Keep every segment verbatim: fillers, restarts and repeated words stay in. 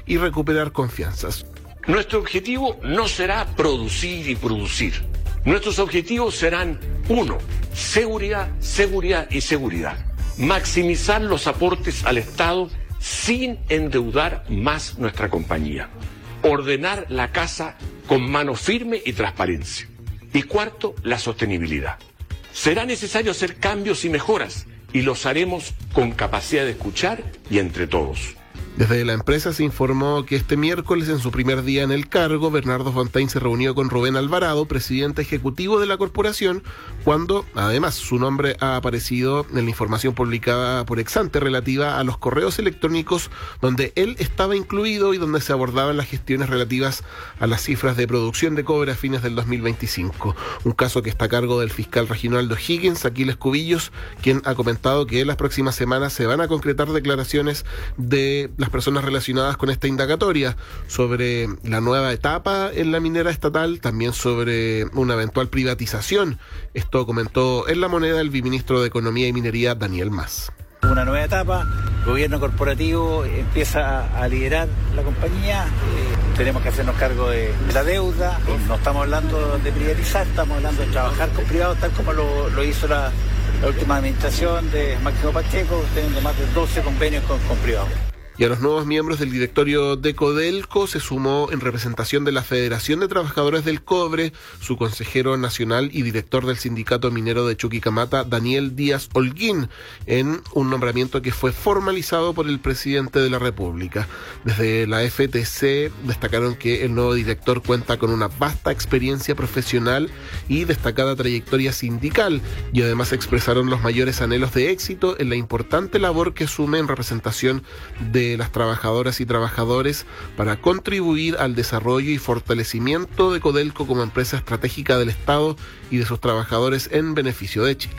y recuperar confianzas. Nuestro objetivo no será producir y producir. Nuestros objetivos serán, uno, seguridad, seguridad y seguridad. Maximizar los aportes al Estado sin endeudar más nuestra compañía. Ordenar la casa con mano firme y transparencia. Y cuarto, la sostenibilidad. Será necesario hacer cambios y mejoras, y los haremos con capacidad de escuchar y entre todos. Desde la empresa se informó que este miércoles, en su primer día en el cargo, Bernardo Fontaine se reunió con Rubén Alvarado, presidente ejecutivo de la corporación, cuando, además, su nombre ha aparecido en la información publicada por Exante relativa a los correos electrónicos donde él estaba incluido y donde se abordaban las gestiones relativas a las cifras de producción de cobre a fines del dos mil veinticinco. Un caso que está a cargo del fiscal Reginaldo Higgins, Aquiles Cubillos, quien ha comentado que en las próximas semanas se van a concretar declaraciones de las personas relacionadas con esta indagatoria sobre la nueva etapa en la minera estatal, también sobre una eventual privatización. Esto comentó en La Moneda el viceministro de Economía y Minería, Daniel Mas. Una nueva etapa, el gobierno corporativo empieza a liderar la compañía, eh, tenemos que hacernos cargo de la deuda, no estamos hablando de privatizar, estamos hablando de trabajar con privados, tal como lo, lo hizo la, la última administración de Máximo Pacheco, teniendo más de doce convenios con, con privados. Y a los nuevos miembros del directorio de Codelco se sumó, en representación de la Federación de Trabajadores del Cobre, su consejero nacional y director del sindicato minero de Chuquicamata, Daniel Díaz Holguín, en un nombramiento que fue formalizado por el presidente de la República. Desde la F T C destacaron que el nuevo director cuenta con una vasta experiencia profesional y destacada trayectoria sindical, y además expresaron los mayores anhelos de éxito en la importante labor que asume en representación de las trabajadoras y trabajadores para contribuir al desarrollo y fortalecimiento de Codelco como empresa estratégica del Estado y de sus trabajadores en beneficio de Chile.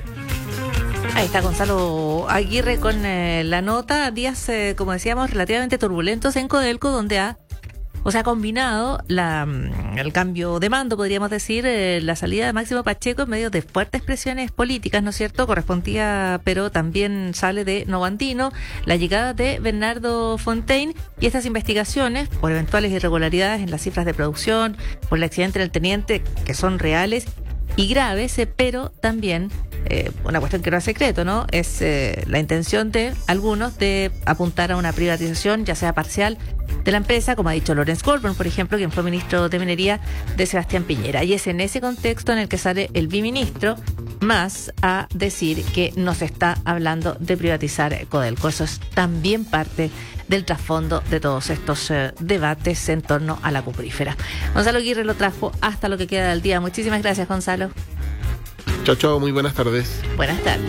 Ahí está Gonzalo Aguirre con eh, la nota. Días, eh, como decíamos, relativamente turbulentos en Codelco, donde ha O sea, ha combinado la, el cambio de mando, podríamos decir, eh, la salida de Máximo Pacheco en medio de fuertes presiones políticas, ¿no es cierto? Correspondía, pero también sale de Novantino, la llegada de Bernardo Fontaine y estas investigaciones por eventuales irregularidades en las cifras de producción, por el accidente del teniente, que son reales y graves, eh, pero también eh, una cuestión que no es secreto, ¿no? Es eh, la intención de algunos de apuntar a una privatización, ya sea parcial, de la empresa, como ha dicho Lorenz Goldberg, por ejemplo, quien fue ministro de Minería de Sebastián Piñera. Y es en ese contexto en el que sale el biministro más a decir que no se está hablando de privatizar Codelco. Eso es también parte del trasfondo de todos estos eh, debates en torno a la cuprífera. Gonzalo Aguirre lo trajo hasta lo que queda del día. Muchísimas gracias, Gonzalo. Chao, chao, muy buenas tardes. Buenas tardes.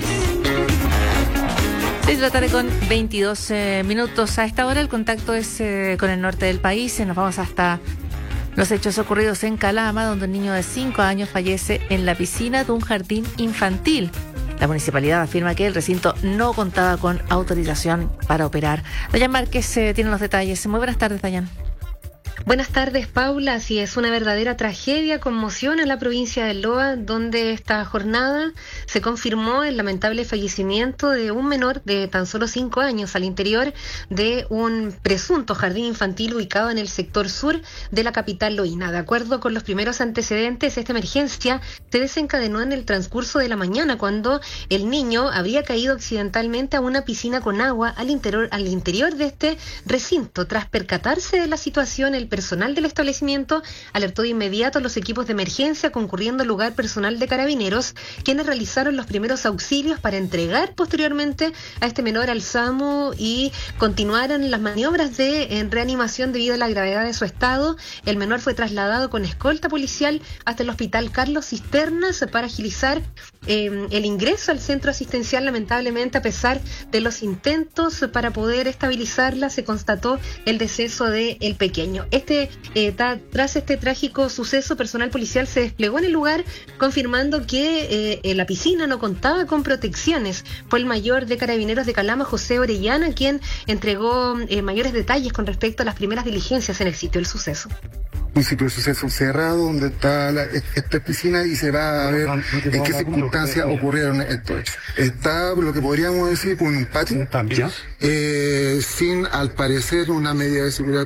seis de la tarde con veintidós eh, minutos. A esta hora el contacto es eh, con el norte del país. Nos vamos hasta los hechos ocurridos en Calama, donde un niño de cinco años fallece en la piscina de un jardín infantil. La municipalidad afirma que el recinto no contaba con autorización para operar. Dayan Márquez eh, tiene los detalles. Muy buenas tardes, Dayan. Buenas tardes, Paula. Así es, una verdadera tragedia conmociona la provincia de Loa, donde esta jornada se confirmó el lamentable fallecimiento de un menor de tan solo cinco años al interior de un presunto jardín infantil ubicado en el sector sur de la capital loína. De acuerdo con los primeros antecedentes, esta emergencia se desencadenó en el transcurso de la mañana, cuando el niño habría caído accidentalmente a una piscina con agua al interior, al interior de este recinto. Tras percatarse de la situación, el personal del establecimiento alertó de inmediato a los equipos de emergencia, concurriendo al lugar personal de carabineros, quienes realizaron los primeros auxilios para entregar posteriormente a este menor al SAMU y continuaron las maniobras de en reanimación debido a la gravedad de su estado. El menor fue trasladado con escolta policial hasta el hospital Carlos Cisternas para agilizar eh, el ingreso al centro asistencial. Lamentablemente, a pesar de los intentos para poder estabilizarla, se constató el deceso del pequeño. Este, eh, ta, tras este trágico suceso, personal policial se desplegó en el lugar, confirmando que eh, la piscina no contaba con protecciones. Fue el mayor de carabineros de Calama, José Orellana, quien entregó eh, mayores detalles con respecto a las primeras diligencias en el sitio del suceso. Un sitio de suceso cerrado donde está la, esta piscina, y se va a ver en qué circunstancias ocurrieron estos hechos. Está lo que podríamos decir con un patio, eh, sin al parecer una medida de seguridad